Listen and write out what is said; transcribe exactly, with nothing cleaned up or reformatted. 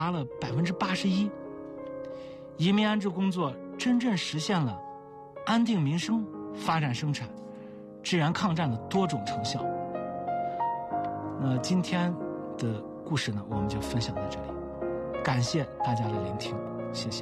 了百分之八十一。移民安置工作真正实现了安定民生、发展生产、支援抗战的多种成效。那今天的故事呢，我们就分享到这里，感谢大家的聆听，谢谢。